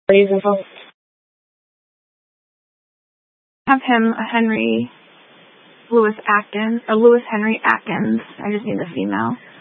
Ladies and folks. Have him Lewis Henry Atkins. I just need the female.